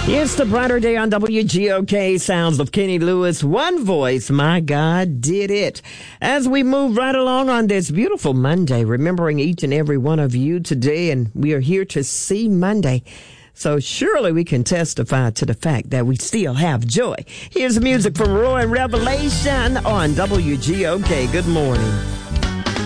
It's the brighter day on WGOK. Sounds of Kenny Lewis. One voice. My God did it. As we move right along on this beautiful Monday, remembering each and every one of you today, and we are here to see Monday. So surely we can testify to the fact that we still have joy. Here's music from Roy and Revelation on WGOK. Good morning.